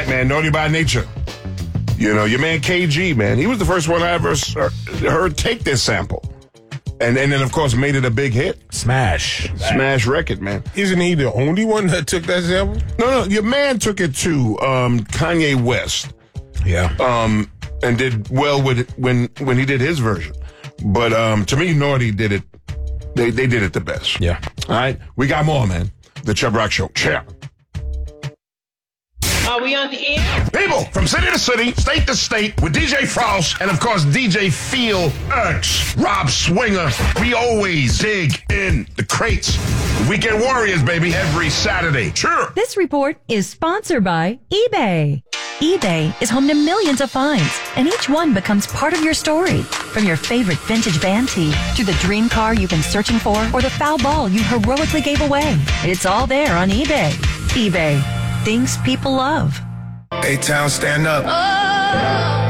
right, man. Naughty by nature. You know, your man KG, man. He was the first one I ever heard take this sample. And then, of course, made it a big hit. Smash record, man. Isn't he the only one that took that sample? No, your man took it too, Kanye West. Yeah. And did well with it when he did his version. But to me, Naughty did it. They did it the best. Yeah. All right? We got more, man. The Chubb Rock Show. Check. Are we on the air? People from city to city, state to state, with DJ Frost and, of course, DJ Feel X, Rob Swinger. We always dig in the crates. The Weekend Warriors, baby, every Saturday. Sure. This report is sponsored by eBay. eBay is home to millions of finds, and each one becomes part of your story. From your favorite vintage band tee to the dream car you've been searching for or the foul ball you heroically gave away. It's all there on eBay. eBay. Things people love. A-Town, stand up. Oh.